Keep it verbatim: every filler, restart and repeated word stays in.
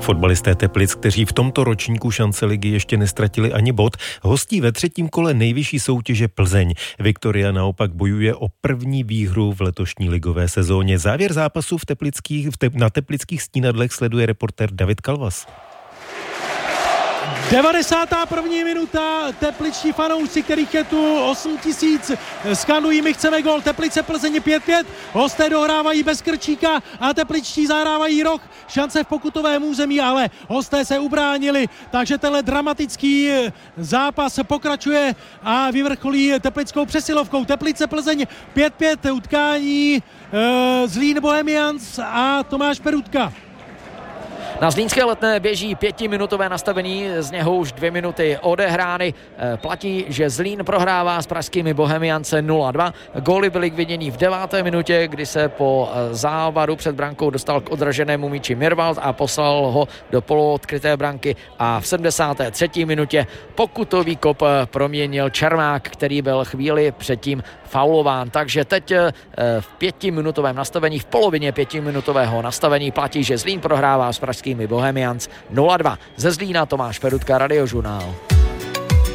Fotbalisté Teplic, kteří v tomto ročníku šance ligy ještě nestratili ani bod, hostí ve třetím kole nejvyšší soutěže Plzeň. Viktoria naopak bojuje o první výhru v letošní ligové sezóně. Závěr zápasu v teplických, v te, na teplických stínadlech sleduje reportér David Kalvas. devadesátá první minuta, tepličtí fanoušci, kterých je tu osm tisíc, skandují my chceme gol. Teplice Plzeň pět pět, hosté dohrávají bez Krčíka a tepličtí zahrávají roh. Šance v pokutovém území, ale hosté se ubránili, takže tenhle dramatický zápas pokračuje a vyvrcholí teplickou přesilovkou. Teplice Plzeň pět pět, utkání e, Zlín Bohemians a Tomáš Perutka. Na zlínské Letné běží pětiminutové nastavení, z něho už dvě minuty odehrány. Platí, že Zlín prohrává s pražskými Bohemiance nula dva. Góly byly k vidění v deváté minutě, kdy se po závadu před brankou dostal k odraženému míči Mirvald a poslal ho do poloodkryté branky. A v sedmdesáté třetí minutě pokutový kop proměnil Čermák, který byl chvíli předtím faulován. Takže teď v pětiminutovém nastavení, v polovině pětiminutového nastavení platí, že Zlín prohrává s pražskými Bohemians nula dva. Ze Zlína Tomáš Perutka, Radiožurnál.